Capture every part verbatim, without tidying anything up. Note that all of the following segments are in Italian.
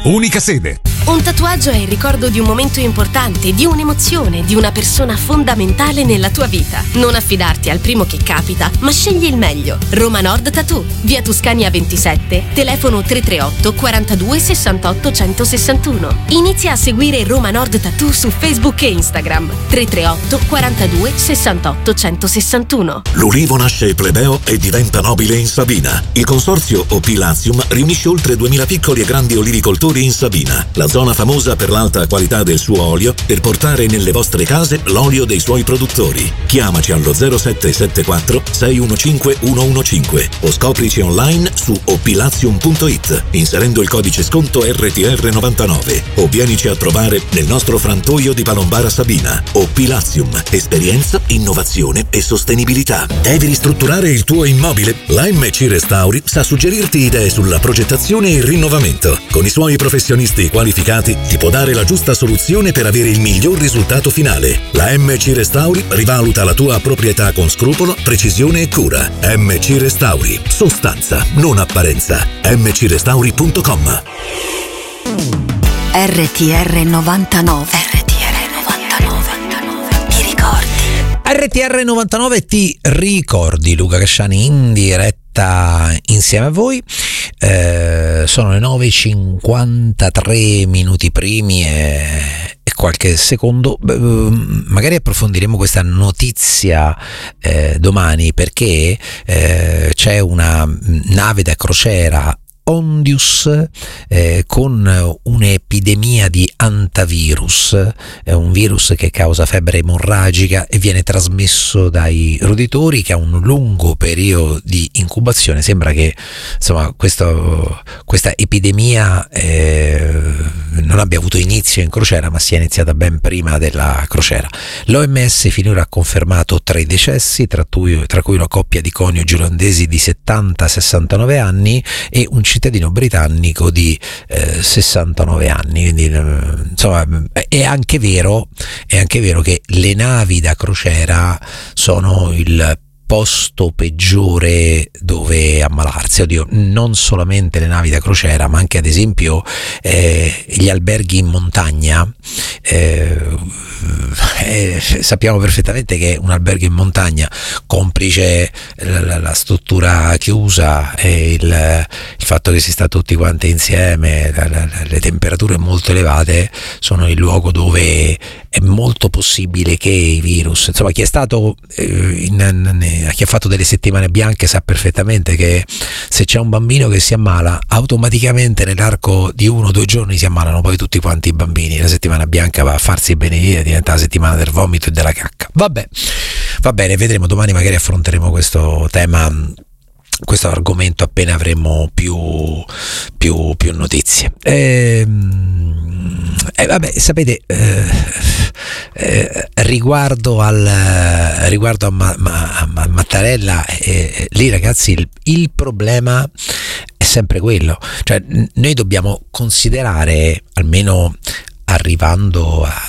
unica sede. Un tatuaggio è il ricordo di un momento importante, di un'emozione, di una persona fondamentale nella tua vita. Non affidarti al primo che capita, ma scegli il meglio. Roma Nord Tattoo, via Tuscania ventisette, telefono tre tre otto quarantadue sessantotto centosessantuno. Inizia a seguire Roma Nord Tattoo su Facebook e Instagram. tre tre otto quarantadue sessantotto centosessantuno. L'ulivo nasce plebeo e diventa nobile in Sabina. Il consorzio O P Latium riunisce oltre duemila piccoli e grandi olivicoltori in Sabina, la zona famosa per l'alta qualità del suo olio, per portare nelle vostre case l'olio dei suoi produttori. Chiamaci allo zero sette sette quattro sei uno cinque uno uno cinque o scoprici online su opilatium punto it inserendo il codice sconto R T R novantanove o vienici a trovare nel nostro frantoio di Palombara Sabina. O P Latium, esperienza, innovazione e sostenibilità. Devi ristrutturare il tuo immobile? La M C Restauri sa suggerirti idee sulla progettazione e il rinnovamento. Con i suoi professionisti qualificati ti può dare la giusta soluzione per avere il miglior risultato finale. La M C Restauri rivaluta la tua proprietà con scrupolo, precisione e cura. M C Restauri, sostanza, non apparenza. m c restauri punto com. R T R novantanove. R T R novantanove. Ti ricordi? R T R novantanove ti ricordi. Luca Casciani in diretta insieme a voi. Eh, sono le nove e cinquantatré minuti primi e, e qualche secondo. Beh, magari approfondiremo questa notizia eh, domani, perché eh, c'è una nave da crociera Ondius eh, con un'epidemia di antivirus, è un virus che causa febbre emorragica e viene trasmesso dai roditori, che ha un lungo periodo di incubazione. Sembra che insomma questo, questa epidemia eh, non abbia avuto inizio in crociera, ma sia iniziata ben prima della crociera. L'O M S finora ha confermato tre decessi, tra cui, tra cui una coppia di coniugi olandesi di settanta sessantanove anni e un cittadino britannico di eh, sessantanove anni. Quindi eh, insomma è anche vero è anche vero che le navi da crociera sono il posto peggiore dove ammalarsi. Oddio, non solamente le navi da crociera, ma anche ad esempio eh, gli alberghi in montagna. Eh, eh, sappiamo perfettamente che un albergo in montagna, complice la, la, la struttura chiusa e il, il fatto che si sta tutti quanti insieme, la, la, le temperature molto elevate, sono il luogo dove è molto possibile che i virus, insomma, chi è stato eh, in, in chi ha fatto delle settimane bianche sa perfettamente che se c'è un bambino che si ammala, automaticamente nell'arco di uno o due giorni si ammalano poi tutti quanti i bambini. La settimana bianca va a farsi benedire, diventa la settimana del vomito e della cacca. Vabbè, va bene, vedremo domani, magari affronteremo questo tema, questo argomento, appena avremo più più, più notizie. E, e vabbè, sapete, eh, eh, riguardo al riguardo a, Ma, Ma, a Mattarella, eh, lì ragazzi il, il problema è sempre quello, cioè noi dobbiamo considerare, almeno arrivando a,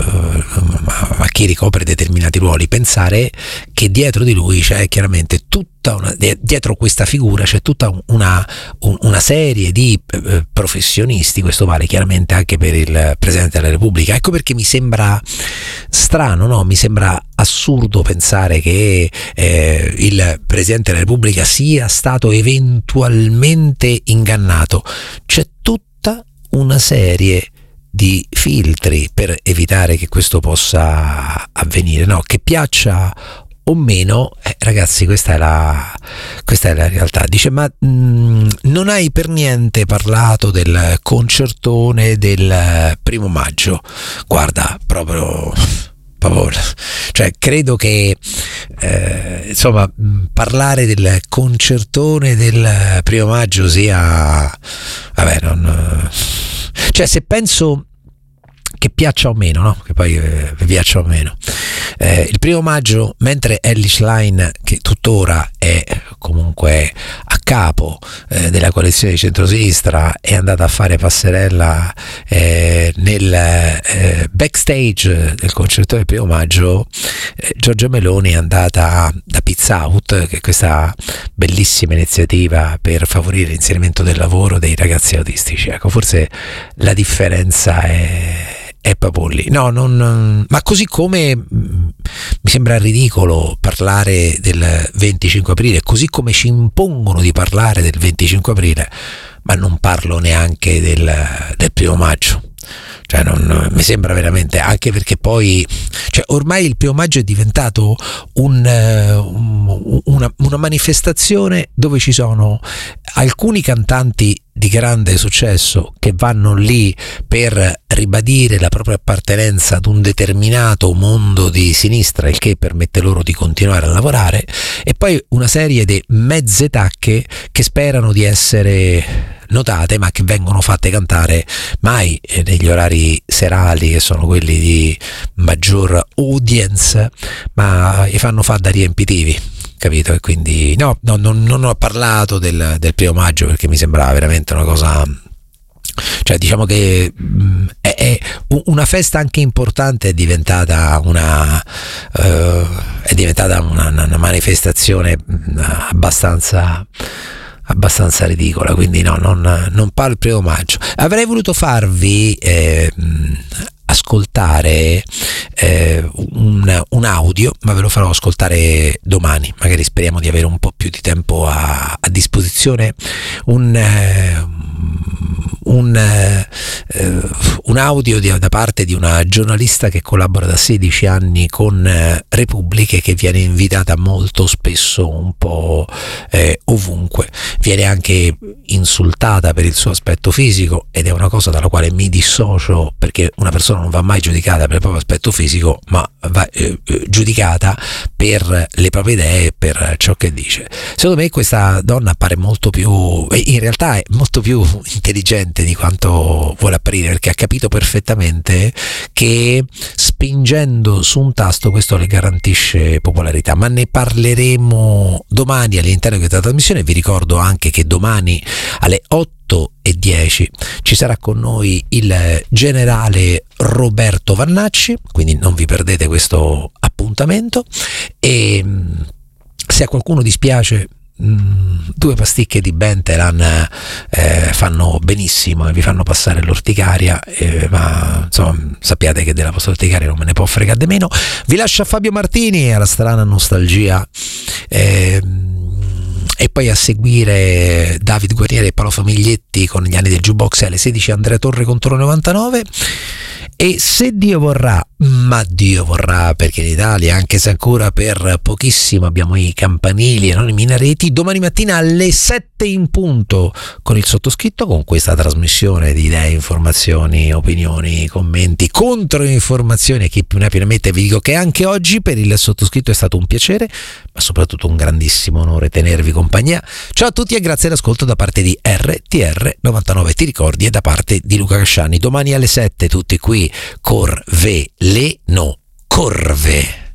a chi ricopre determinati ruoli, pensare che dietro di lui c'è chiaramente tutta una, dietro questa figura c'è tutta una, una serie di professionisti. Questo vale chiaramente anche per il Presidente della Repubblica. Ecco perché mi sembra strano, no? Mi sembra assurdo pensare che eh, il Presidente della Repubblica sia stato eventualmente ingannato. C'è tutta una serie di filtri per evitare che questo possa avvenire, no? Che piaccia o meno, eh, ragazzi, questa è la questa è la realtà. Dice: ma mh, non hai per niente parlato del concertone del primo maggio? Guarda, proprio proprio cioè credo che eh, insomma parlare del concertone del primo maggio sia, vabbè, non, cioè se penso che piaccia o meno, no? Che poi eh, piaccia o meno, Eh, il primo maggio, mentre Elly Schlein, che tuttora è comunque a capo eh, della coalizione di centrosinistra, è andata a fare passerella eh, nel eh, backstage del concerto del primo maggio, eh, Giorgia Meloni è andata da Pizza Out, che è questa bellissima iniziativa per favorire l'inserimento del lavoro dei ragazzi autistici. Ecco, forse la differenza è è proprio lì. No, non, ma così come mh, mi sembra ridicolo parlare del venticinque aprile, così come ci impongono di parlare del venticinque aprile, ma non parlo neanche del, del primo maggio. Cioè non, mi sembra veramente, anche perché poi cioè ormai il primo maggio è diventato un, un, una, una manifestazione dove ci sono alcuni cantanti di grande successo che vanno lì per ribadire la propria appartenenza ad un determinato mondo di sinistra, il che permette loro di continuare a lavorare, e poi una serie di mezze tacche che sperano di essere notate ma che vengono fatte cantare mai negli orari serali, che sono quelli di maggior audience, ma gli fanno fare da riempitivi, capito? E quindi no, no non, non ho parlato del, del primo maggio perché mi sembrava veramente una cosa, cioè diciamo che mh, è, è una festa anche importante, è diventata una uh, è diventata una, una manifestazione abbastanza abbastanza ridicola, quindi no, non, non parlo il primo maggio. Avrei voluto farvi eh, ascoltare eh, un, un audio, ma ve lo farò ascoltare domani, magari speriamo di avere un po' più di tempo a, a disposizione. Un, eh, un, eh, un audio di, da parte di una giornalista che collabora da sedici anni con eh, Repubbliche, che viene invitata molto spesso un po' eh, ovunque, viene anche insultata per il suo aspetto fisico, ed è una cosa dalla quale mi dissocio, perché una persona non va mai giudicata per il proprio aspetto fisico, ma va eh, giudicata per le proprie idee, per ciò che dice. Secondo me questa donna appare molto più, in realtà è molto più intelligente di quanto vuole apparire, perché ha capito perfettamente che spingendo su un tasto questo le garantisce popolarità. Ma ne parleremo domani all'interno di questa trasmissione. Vi ricordo anche che domani alle otto e dieci ci sarà con noi il generale Roberto Vannacci, quindi non vi perdete questo appuntamento. E se a qualcuno dispiace, due pasticche di Bentelan eh, fanno benissimo e vi fanno passare l'orticaria, eh, ma insomma sappiate che della vostra orticaria non me ne può fregare di meno. Vi lascio a Fabio Martini alla strana nostalgia, eh, e poi a seguire David Guerrieri e Paolo Famiglietti con gli anni del jukebox, alle sedici Andrea Torre contro novantanove. E se Dio vorrà, ma Dio vorrà, perché in Italia, anche se ancora per pochissimo abbiamo i campanili e non i minareti, domani mattina alle sette in punto con il sottoscritto, con questa trasmissione di idee, informazioni, opinioni, commenti, controinformazioni e chi più ne ha più ne mette. Vi dico che anche oggi per il sottoscritto è stato un piacere, ma soprattutto un grandissimo onore tenervi compagnia. Ciao a tutti e grazie all'ascolto da parte di R T R novantanove Ti ricordi e da parte di Luca Casciani. Domani alle sette tutti qui, Corveleno Corve.